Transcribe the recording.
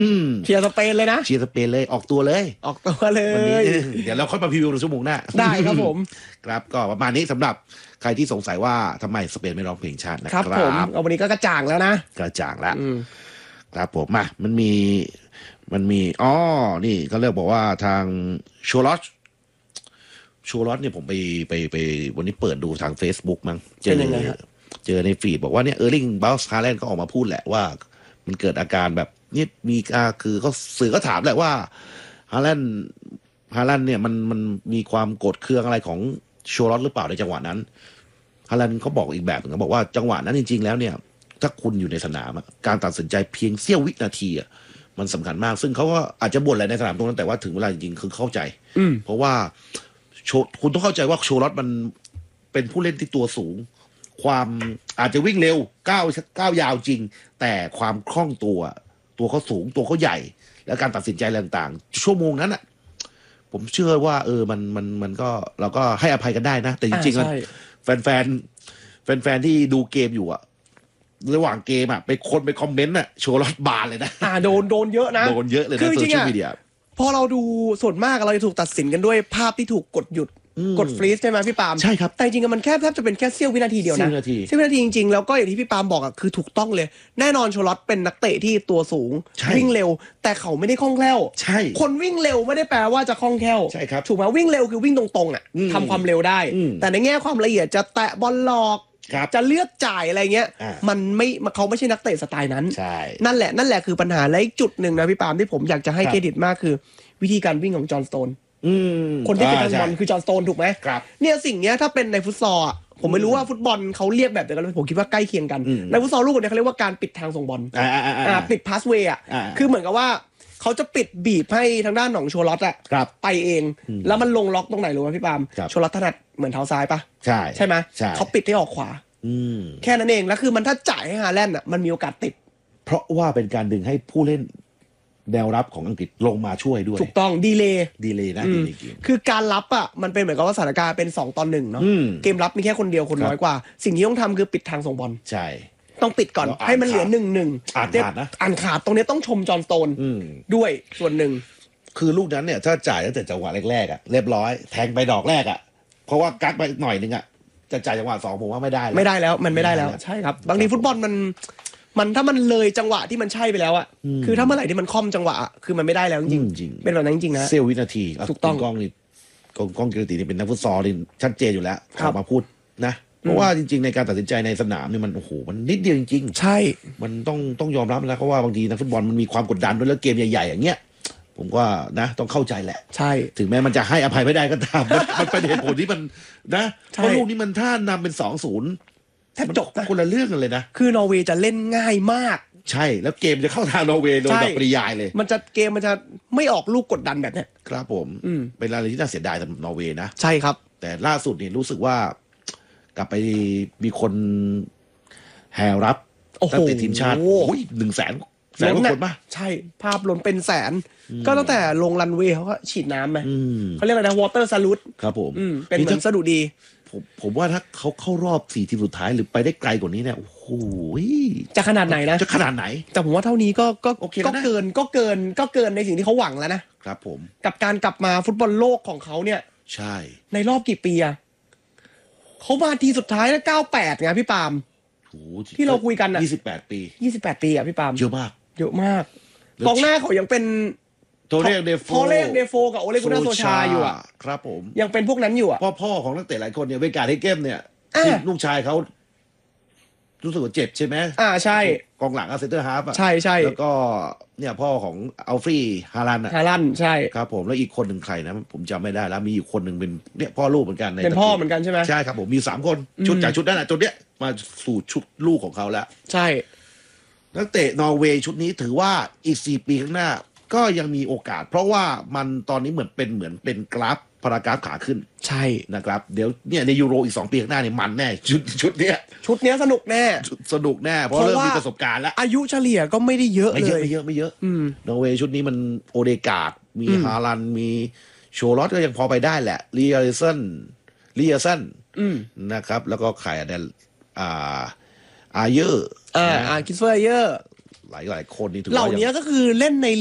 เชียร์สเปนเลยนะเชียร์สเปนเลยออกตัวเลยวันนี้เดี๋ยวเราค่อยมาพรีวิวในชั่วโมงหน้าได้ครับผมครับก็ประมาณนี้สำหรับใครที่สงสัยว่าทำไมสเปนไม่ร้องเพลงชาตินะครับผมวันนี้ก็กระจ่างแล้วนะกระจ่างแล้วครับผมมันมีนี่ก็เรียกบอกว่าทางโชลอตเนี่ยผมไปวันนี้เปิดดูทาง Facebook มั้งเจอในฟีดบอกว่าเนี่ยเออร์ลิงบราท์ฮาแลนด์ก็ออกมาพูดแหละว่ามันเกิดอาการแบบนี่มีคือเขาสื่อก็ถามแหละว่าฮาแลนด์เนี่ยมันมีความโกรธเคืองอะไรของโชลอตหรือเปล่าในจังหวะนั้นฮาแลนด์เขาบอกอีกแบบนึงเขาบอกว่าจังหวะนั้นจริงๆแล้วเนี่ยถ้าคุณอยู่ในสนามการตัดสินใจเพียงเสี้ยววินาทีมันสำคัญมากซึ่งเขาก็อาจจะบ่นอะไรในสนามตรงนั้นแต่ว่าถึงเวลาจริงๆคือเข้าใจเพราะว่าคุณต้องเข้าใจว่าโชลอตมันเป็นผู้เล่นที่ตัวสูงความอาจจะวิ่งเร็วก้าวยาวจริงแต่ความคล่องตัวเขาสูงตัวเขาใหญ่แล้วการตัดสินใจต่างๆชั่วโมงนั้นผมเชื่อว่ามันก็เราก็ให้อภัยกันได้นะแต่จริงๆแฟนที่ดูเกมอยู่ระหว่างเกมไปคนไปคอมเมนต์โชลอตบานเลยนะโดนเยอะนะโดนเยอะเลยนะโซเชียลมีเดียพอเราดูส่วนมากเราจะถูกตัดสินกันด้วยภาพที่ถูกกดหยุดกดฟรีซใช่ไหมพี่ปาล์มใช่ครับแต่จริงๆมันแค่แทบจะเป็นแค่เสี้ยววินาทีเดียวนะเสี้ยววินาทีจริงๆแล้วก็อย่างที่พี่ปาล์มบอกคือถูกต้องเลยแน่นอนโชลอตเป็นนักเตะที่ตัวสูงวิ่งเร็วแต่เขาไม่ได้คล่องแคล่วใช่คนวิ่งเร็วไม่ได้แปลว่าจะคล่องแคล่วใช่ครับถูกไหมวิ่งเร็วคือวิ่งตรงๆทำความเร็วได้แต่ในแง่ความละเอียดจะแตะบอลหลอกจะเลือกจ่ายอะไรเงี้ยเขาไม่ใช่นักเตะสไตล์นั้นนั่นแหละคือปัญหาและอีกจุดหนึ่งนะพี่ปาล์มที่ผมอยากจะให้เครดิตมากคือวิธีการวิ่งของจอห์นสโตนคนที่เป็นนักบอลคือจอห์นสโตนถูกไหมเนี่ยสิ่งนี้ถ้าเป็นในฟุตซอลผมไม่รู้ว่าฟุตบอลเขาเรียกแบบเดียวกันผมคิดว่าใกล้เคียงกันในฟุตซอลลูกเนี่ยเขาเรียกว่าการปิดทางส่งบอลปิดพาสเวย์คือเหมือนกับว่าเขาจะปิดบีบให้ทางด้านของโชลอตไปเองแล้วมันลงล็อกตรงไหนรู้ไหมพี่ปาล์มโชลอตถนัดเหมือนเท้าซ้ายปะใช่ไหมเขาปิดให้ออกขวาแค่นั้นเองแล้วคือมันถ้าจ่ายให้ฮาแลนด์มันมีโอกาสติดเพราะว่าเป็นการดึงให้ผู้เล่นแนวรับของอังกฤษลงมาช่วยด้วยถูกต้องดีเลย์นะดีเลย์คือการรับมันเป็นเหมือนกับว่าสถานการณ์เป็น2-1เนาะเกมรับมีแค่คนเดียวคนน้อยกว่าสิ่งที่ต้องทำคือปิดทางส่งบอลใช่ต้องปิดก่อนให้มันเหลือ1-1 อ่านขาดนะอ่านขาดตรงนี้ต้องชมจอห์นสโตนด้วยส่วนหนึ่งคือลูกนั้นเนี่ยถ้าจ่ายตั้งแต่จังหวะแรกๆเรียบร้อยแทงไปดอกแรกเพราะว่ากักไปหน่อยนึงจะจ่ายจังหวะ2ผมว่าไม่ได้แล้วมันไม่ได้แล้วใช่ครับบางทีฟุตบอลมันถ้ามันเลยจังหวะที่มันใช่ไปแล้วคือถ้าเมื่อไหร่ที่มันค่อมจังหวะคือมันไม่ได้แล้วจริงเป็นแบบนั้นจริงนะเสี้ยววินาทีถูกต้องกล้องกิรตินี่เป็นนักฟุตซอลนี่ชัดเจนอยู่แล้วออกมาพูดนะเพราะว่าจริงๆในการตัดสินใจในสนามนี่มันโอ้โหมันนิดเดียวจริงๆใช่มันต้องยอมรับนะเพราะว่าบางทีนักฟุตบอลมันมีความกดดันด้วยแล้วเกมใหญ่ๆอย่างเงี้ยผมก็นะต้องเข้าใจแหละใช่ถึงแม้มันจะให้อภัยไม่ได้ก็ตามมันเป็นเหตุผลที่มันนะเพราะลูกนี้มันถ้านำเป็น2-0แทบจบคนละเรื่องกันเลยนะคือนอร์เวย์จะเล่นง่ายมากใช่แล้วเกมจะเข้าทางนอร์เวย์โดยแบบปริยายเลยเกมมันจะไม่ออกลูกกดดันแบบนี้ครับผมเป็นอะไรที่น่าเสียดายสำหรับนอร์เวย์นะใช่ครับแต่ล่าสุดนี่รู้สึกว่ากลับไปมีคนแห่รับตั้งแต่ทีมชาติ100,000คนป่ะใช่ภาพล้นเป็นแสนก็ตั้งแต่ลงรันเวย์เขาก็ฉีดน้ำไหมเขาเรียกอะไรนะวอเตอร์ซาลูตครับผมเป็นเหมือนสะดุดีผมว่าถ้าเขาเข้ารอบ4 ทีมสุดท้ายหรือไปได้ไกลกว่านี้เนี่ยโอ้โหจะขนาดไหนนะจะขนาดไหนแต่ผมว่าเท่านี้ก็เกินในสิ่งที่เขาหวังแล้วนะครับผมกับการกลับมาฟุตบอลโลกของเขาเนี่ยใช่ในรอบกี่ปีเขามาทีสุดท้ายแล้ว98ไงพี่ปาล์มที่เราคุยกัน 28 ปีพี่ปาล์มเยอะมากกองหน้าเขายังเป็นโทเรกเดโฟกับโอเลกุน่าโซชาอยู่ครับผมยังเป็นพวกนั้นอยู่พ่อของนักเตะหลายคนเนี่ยเวกาเฮเกมเนี่ยลูกชายเขารู้สึกว่าเจ็บใช่ไหมใช่กองหลังเซนเตอร์ฮาล์ฟใช่แล้วก็เนี่ยพ่อของอัลฟรีฮาลันใช่ครับผมแล้วอีกคนหนึ่งใครนะผมจำไม่ได้แล้วมีอีกคนหนึ่งเป็นเนี่ยพ่อลูกเหมือนกันเป็นพ่อเหมือนกันใช่ไหมใช่ครับผมมี3 คนชุดจากชุดนั้นจนเนี้ยมาสู่ชุดลูกของเขาแล้วใช่นักเตะนอร์เวย์ชุดนี้ถือว่าอีก4 ปีข้างหน้าก็ยังมีโอกาสเพราะว่ามันตอนนี้เหมือนเป็นกราฟพารากราฟขาขึ้นใช่นะครับเดี๋ยวเนี่ยในยูโรอีก2 ปีข้างหน้าเนี่ยมันแน่ชุดเนี้ยสนุกแน่เพราะเริ่มมีประสบการณ์แล้วอายุเฉลี่ยก็ไม่ได้เยอะเลยไม่เยอะนอร์เวย์ชุดนี้มันโอเดการ์ดมีฮาลันมีโชลอตก็ยังพอไปได้แหละลีเอร์ซันนะครับแล้วก็ไข่อาเยอร์คิสเฟอร์เยอร์หลายคนนี่ถือเหล่าว่านี้ก็คือเล่นใน